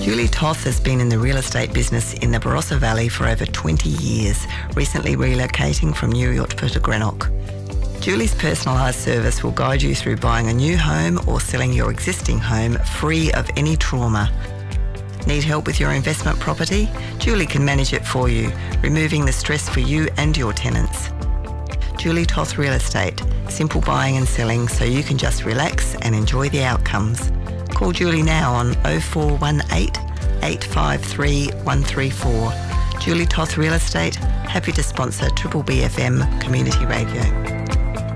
Julie Toth has been in the real estate business in the Barossa Valley for over 20 years, recently relocating from New York to Greenock. Julie's personalised service will guide you through buying a new home or selling your existing home free of any trauma. Need help with your investment property? Julie can manage it for you, removing the stress for you and your tenants. Julie Toth Real Estate. Simple buying and selling so you can just relax and enjoy the outcomes. Call Julie now on 0418 853 134. Julie Toth Real Estate, happy to sponsor Triple BFM Community Radio.